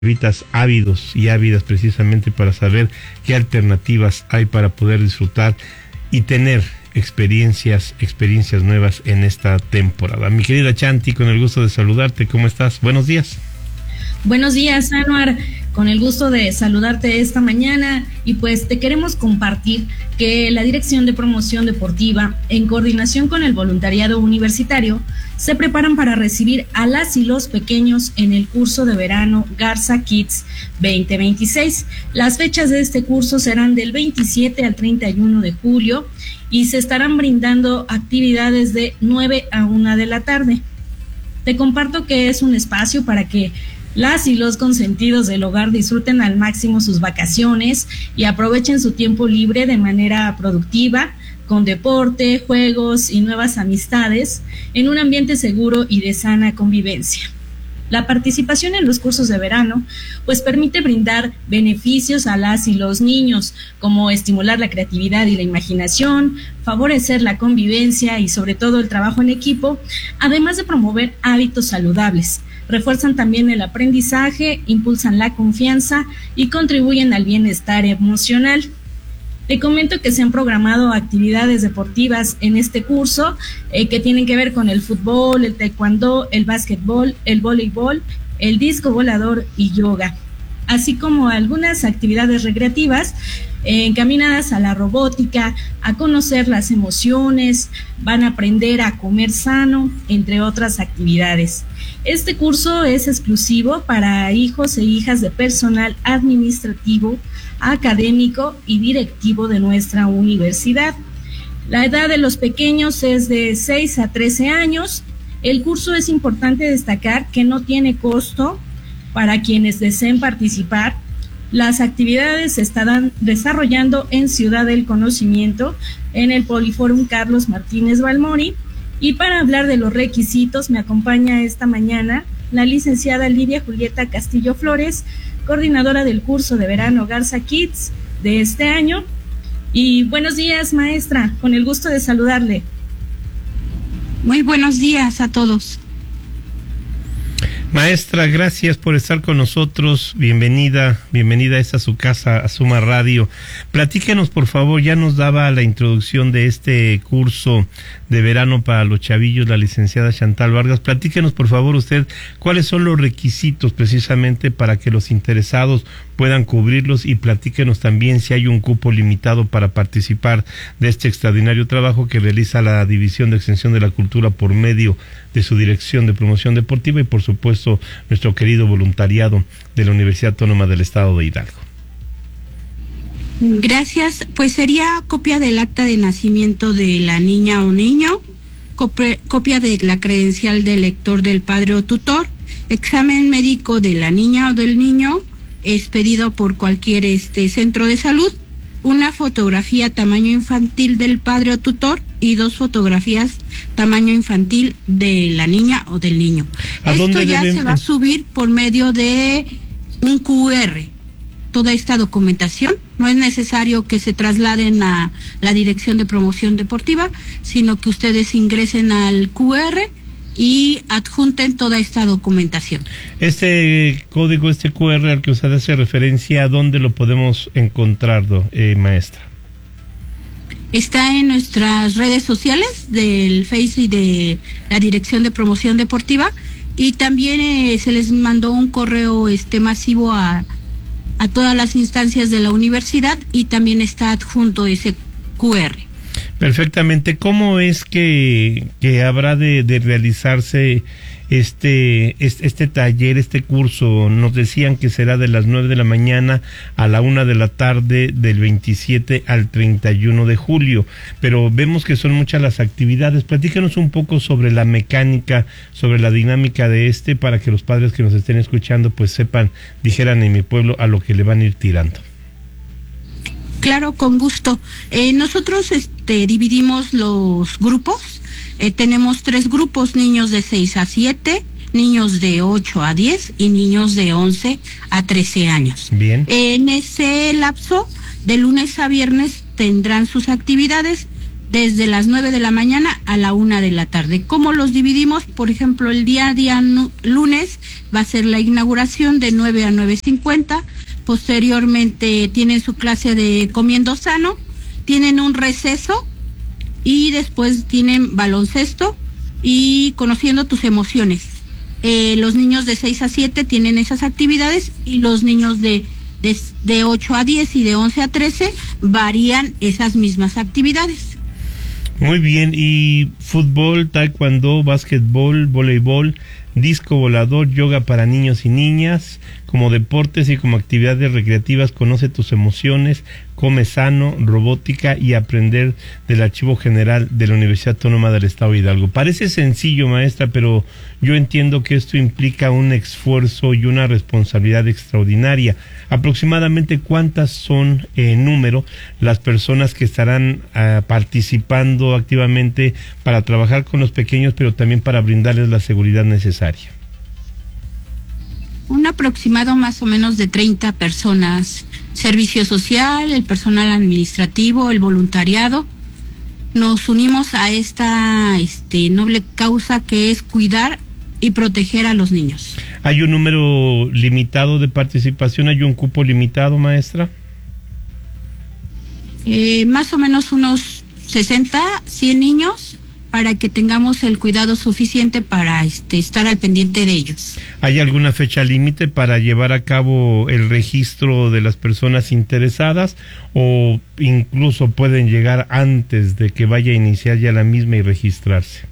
ávidos y ávidas precisamente para saber qué alternativas hay para poder disfrutar y tener experiencias nuevas en esta temporada. Mi querida Chanti, con el gusto de saludarte, ¿cómo estás? Buenos días. Buenos días, Anuar, con el gusto de saludarte esta mañana y pues te queremos compartir que la Dirección de Promoción Deportiva, en coordinación con el voluntariado universitario, se preparan para recibir a las y los pequeños en el curso de verano Garza Kids 2026. Las fechas de este curso serán del 27 al 31 de julio y se estarán brindando actividades de 9 a 1 de la tarde. Te comparto que es un espacio para que las y los consentidos del hogar disfruten al máximo sus vacaciones y aprovechen su tiempo libre de manera productiva, con deporte, juegos y nuevas amistades, en un ambiente seguro y de sana convivencia. La participación en los cursos de verano pues permite brindar beneficios a las y los niños, como estimular la creatividad y la imaginación, favorecer la convivencia y sobre todo el trabajo en equipo, además de promover hábitos saludables. Refuerzan también el aprendizaje, impulsan la confianza y contribuyen al bienestar emocional. Te comento que se han programado actividades deportivas en este curso que tienen que ver con el fútbol, el taekwondo, el básquetbol, el voleibol, el disco volador y yoga, así como algunas actividades recreativas encaminadas a la robótica, a conocer las emociones, van a aprender a comer sano, entre otras actividades. Este curso es exclusivo para hijos e hijas de personal administrativo, académico y directivo de nuestra universidad. La edad de los pequeños es de 6 a 13 años. El curso es importante destacar que no tiene costo para quienes deseen participar. Las actividades se estarán desarrollando en Ciudad del Conocimiento, en el Poliforum Carlos Martínez Balmori. Y para hablar de los requisitos, me acompaña esta mañana la licenciada Lidia Julieta Castillo Flores, coordinadora del curso de verano Garza Kids de este año. Y buenos días, maestra, con el gusto de saludarle. Muy buenos días a todos. Maestra, gracias por estar con nosotros. Bienvenida a esta su casa, a Suma Radio. Platíquenos, por favor, ya nos daba la introducción de este curso de verano para los chavillos, la licenciada Chantal Vargas. Platíquenos, por favor, usted, cuáles son los requisitos precisamente para que los interesados puedan cubrirlos, y platíquenos también si hay un cupo limitado para participar de este extraordinario trabajo que realiza la División de Extensión de la Cultura por medio de su Dirección de Promoción Deportiva y, por supuesto, nuestro querido voluntariado de la Universidad Autónoma del Estado de Hidalgo. Gracias. Pues sería copia del acta de nacimiento de la niña o niño, copia de la credencial del lector del padre o tutor, examen médico de la niña o del niño, expedido por cualquier centro de salud, una fotografía tamaño infantil del padre o tutor y 2 fotografías tamaño infantil de la niña o del niño. Esto ya se va a subir por medio de un QR. Toda esta documentación, no es necesario que se trasladen a la Dirección de Promoción Deportiva, sino que ustedes ingresen al QR y adjunten toda esta documentación. Este código, este QR al que usted hace referencia, ¿a dónde lo podemos encontrar, maestra? Está en nuestras redes sociales del Face y de la Dirección de Promoción Deportiva, y también se les mandó un correo masivo a todas las instancias de la universidad, y también está adjunto ese QR. Perfectamente. ¿Cómo es que habrá de realizarse este taller, este curso? Nos decían que será de las 9 de la mañana a la 1 de la tarde del 27 al 31 de julio, pero vemos que son muchas las actividades. Platícanos un poco sobre la mecánica, sobre la dinámica de para que los padres que nos estén escuchando pues sepan, dijeran en mi pueblo, a lo que le van a ir tirando. Claro, con gusto. Nosotros dividimos los grupos. Tenemos 3 grupos: niños de 6 a 7, niños de 8 a 10 y niños de 11 a 13 años. Bien. En ese lapso, de lunes a viernes, tendrán sus actividades. desde las 9 de la mañana a la 1 de la tarde. ¿Cómo los dividimos? Por ejemplo, el día lunes va a ser la inauguración de 9 a 9:50. Posteriormente tienen su clase de comiendo sano, tienen un receso y después tienen baloncesto y conociendo tus emociones. Los niños de 6 a 7 tienen esas actividades y los niños de 8 a 10 y de 11 a 13 varían esas mismas actividades. Muy bien, y fútbol, taekwondo, básquetbol, voleibol, disco volador, yoga para niños y niñas, como deportes y como actividades recreativas, conoce tus emociones, come sano, robótica y aprender del Archivo General de la Universidad Autónoma del Estado de Hidalgo. Parece sencillo, maestra, pero yo entiendo que esto implica un esfuerzo y una responsabilidad extraordinaria. Aproximadamente, ¿cuántas son en número las personas que estarán participando activamente para trabajar con los pequeños, pero también para brindarles la seguridad necesaria? Un aproximado más o menos de 30 personas. Servicio social, el personal administrativo, el voluntariado. Nos unimos a esta noble causa que es cuidar y proteger a los niños. ¿Hay un número limitado de participación? ¿Hay un cupo limitado, maestra? Más o menos unos 60, 100 niños, para que tengamos el cuidado suficiente para estar al pendiente de ellos. ¿Hay alguna fecha límite para llevar a cabo el registro de las personas interesadas o incluso pueden llegar antes de que vaya a iniciar ya la misma y registrarse?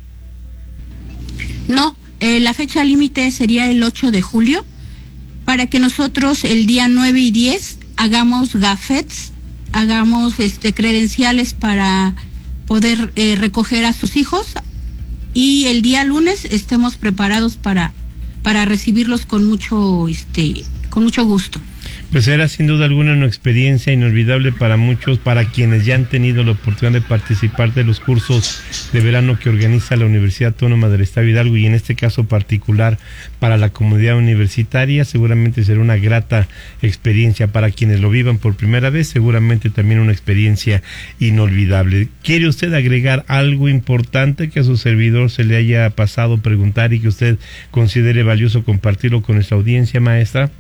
No, la fecha límite sería el 8 de julio para que nosotros el día 9 y 10 hagamos gafetes, hagamos credenciales para poder recoger a sus hijos y el día lunes estemos preparados para recibirlos con mucho gusto. Pues era sin duda alguna una experiencia inolvidable para muchos, para quienes ya han tenido la oportunidad de participar de los cursos de verano que organiza la Universidad Autónoma del Estado de Hidalgo, y en este caso particular para la comunidad universitaria. Seguramente será una grata experiencia para quienes lo vivan por primera vez, seguramente también una experiencia inolvidable. ¿Quiere usted agregar algo importante que a su servidor se le haya pasado preguntar y que usted considere valioso compartirlo con nuestra audiencia, maestra?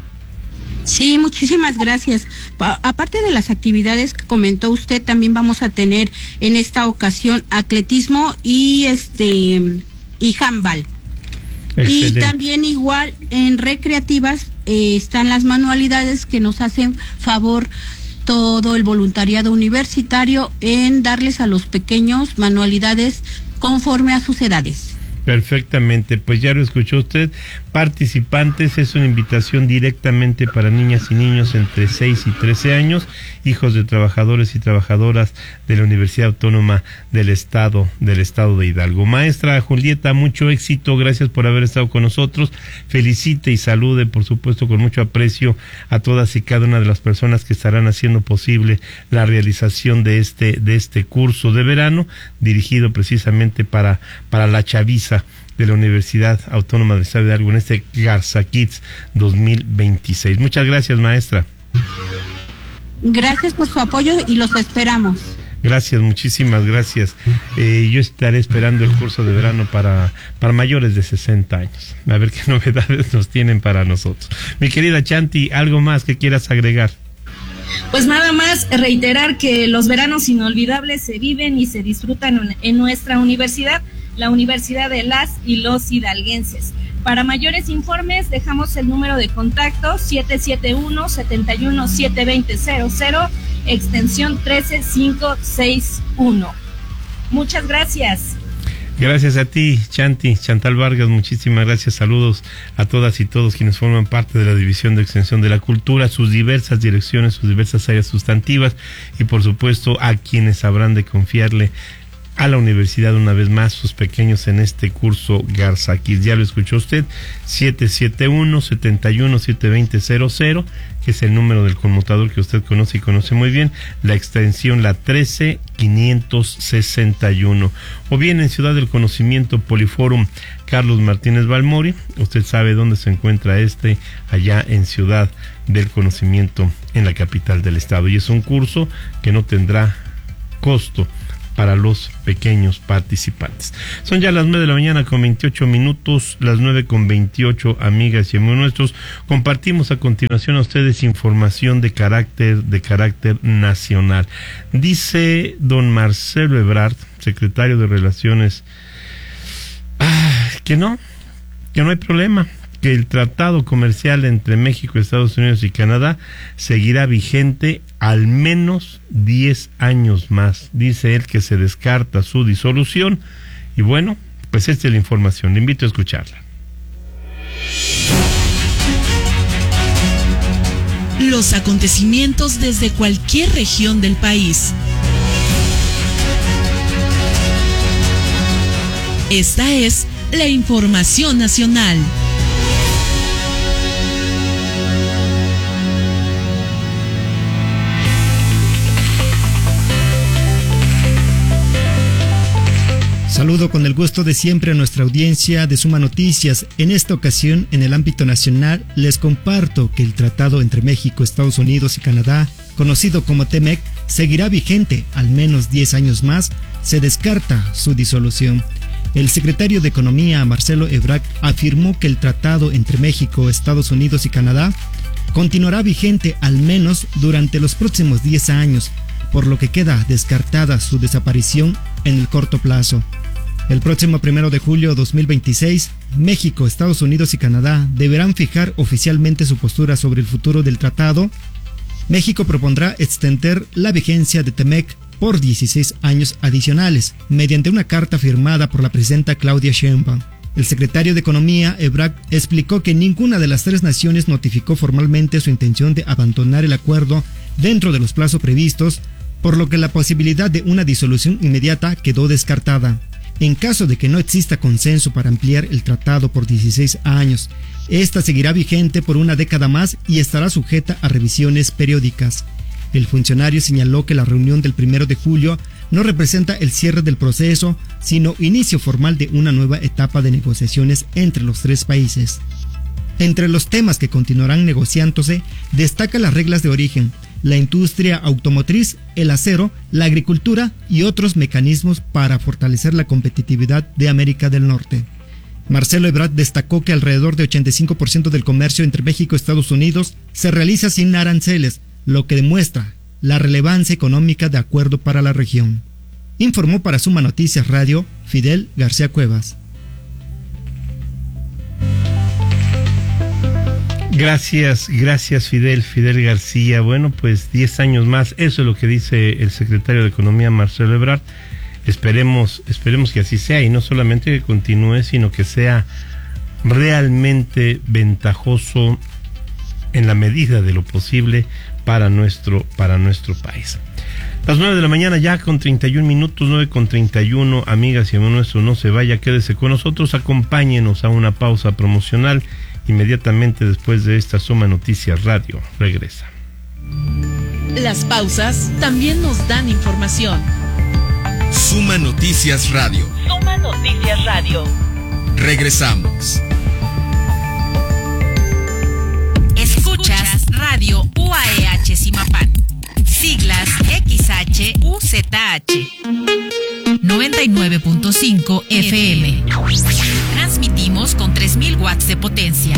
Sí, muchísimas gracias. Aparte de las actividades que comentó usted, también vamos a tener en esta ocasión atletismo y handball. Excelente. Y también igual en recreativas están las manualidades que nos hacen favor todo el voluntariado universitario en darles a los pequeños manualidades conforme a sus edades. Perfectamente, pues ya lo escuchó usted. Participantes, es una invitación directamente para niñas y niños entre 6 y 13 años, hijos de trabajadores y trabajadoras de la Universidad Autónoma del Estado de Hidalgo. Maestra Julieta, mucho éxito, gracias por haber estado con nosotros. Felicite y salude, por supuesto, con mucho aprecio a todas y cada una de las personas que estarán haciendo posible la realización de este curso de verano, dirigido precisamente para la chaviza de la Universidad Autónoma del Estado de Hidalgo en este Garza Kids 2026. Muchas gracias, maestra. Gracias por su apoyo y los esperamos. Gracias, muchísimas gracias. Yo estaré esperando el curso de verano para mayores de 60 años. A ver qué novedades nos tienen para nosotros. Mi querida Chanti, ¿algo más que quieras agregar? Pues nada más reiterar que los veranos inolvidables se viven y se disfrutan en nuestra universidad, la Universidad de las y los hidalguenses. Para mayores informes dejamos el número de contacto 771-71-72000, extensión 13561. Muchas gracias. Gracias a ti, Chantal Vargas, muchísimas gracias. Saludos a todas y todos quienes forman parte de la División de Extensión de la Cultura, sus diversas direcciones, sus diversas áreas sustantivas, y por supuesto a quienes habrán de confiarle a la universidad una vez más sus pequeños en este curso Garza Kids. Ya lo escuchó usted, 771-72000, que es el número del conmutador que usted conoce y conoce muy bien, la extensión la 13561. O bien en Ciudad del Conocimiento, Poliforum Carlos Martínez Balmori, usted sabe dónde se encuentra allá en Ciudad del Conocimiento, en la capital del estado. Y es un curso que no tendrá costo para los pequeños participantes. Son ya las 9 con 28 minutos, las 9:28, amigas y amigos nuestros. Compartimos a continuación a ustedes información de carácter nacional. Dice don Marcelo Ebrard, secretario de Relaciones, que no hay problema, que el tratado comercial entre México, Estados Unidos y Canadá seguirá vigente al menos 10 años más. Dice él que se descarta su disolución. Y bueno, pues esta es la información. Le invito a escucharla. Los acontecimientos desde cualquier región del país. Esta es la información nacional. Saludo con el gusto de siempre a nuestra audiencia de Suma Noticias. En esta ocasión, en el ámbito nacional, les comparto que el tratado entre México, Estados Unidos y Canadá, conocido como TEMEC, seguirá vigente al menos 10 años más. Se descarta su disolución. El secretario de Economía, Marcelo Ebrard, afirmó que el tratado entre México, Estados Unidos y Canadá continuará vigente al menos durante los próximos 10 años, por lo que queda descartada su desaparición en el corto plazo. El próximo 1 de julio de 2026, México, Estados Unidos y Canadá deberán fijar oficialmente su postura sobre el futuro del tratado. México propondrá extender la vigencia de TEMEC por 16 años adicionales, mediante una carta firmada por la presidenta Claudia Sheinbaum. El secretario de Economía, Ebrard, explicó que ninguna de las tres naciones notificó formalmente su intención de abandonar el acuerdo dentro de los plazos previstos, por lo que la posibilidad de una disolución inmediata quedó descartada. En caso de que no exista consenso para ampliar el tratado por 16 años, esta seguirá vigente por una década más y estará sujeta a revisiones periódicas. El funcionario señaló que la reunión del 1 de julio no representa el cierre del proceso, sino inicio formal de una nueva etapa de negociaciones entre los tres países. Entre los temas que continuarán negociándose, destaca las reglas de origen, la industria automotriz, el acero, la agricultura y otros mecanismos para fortalecer la competitividad de América del Norte. Marcelo Ebrard destacó que alrededor de 85% del comercio entre México y Estados Unidos se realiza sin aranceles, lo que demuestra la relevancia económica de acuerdo para la región. Informó para Suma Noticias Radio, Fidel García Cuevas. Gracias Fidel García. Bueno, pues 10 años más, eso es lo que dice el secretario de Economía, Marcelo Ebrard. Esperemos que así sea, y no solamente que continúe, sino que sea realmente ventajoso en la medida de lo posible para nuestro país. Las 9 ya con 31 minutos, 9:31, amigas y amigos nuestros, no se vaya, quédese con nosotros, acompáñenos a una pausa promocional. Inmediatamente después de esta Suma Noticias Radio regresa. Las pausas también nos dan información. Suma Noticias Radio. Suma Noticias Radio. Regresamos. Escuchas Radio UAEH Zimapán. Siglas XHUZH. 99.5 FM. Transmitimos con 3000 watts de potencia.